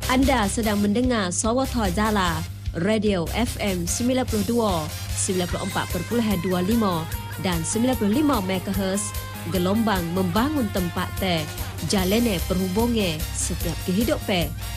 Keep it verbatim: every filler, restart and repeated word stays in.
Anda sedang mendengar Sawatha Jala, Radio F M sembilan puluh dua, sembilan puluh empat perpuluhan dua lima dan sembilan puluh lima megahertz, gelombang membangun tempat teh, jalene perhubungan setiap kehidupan.